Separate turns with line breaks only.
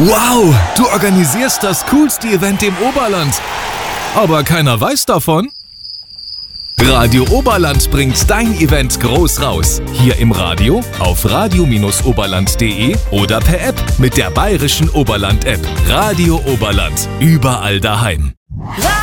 Wow, du organisierst das coolste Event im Oberland. Aber keiner weiß davon? Radio Oberland bringt dein Event groß raus. Hier im Radio, auf radio-oberland.de oder per App mit der Bayerischen Oberland-App. Radio Oberland, überall daheim.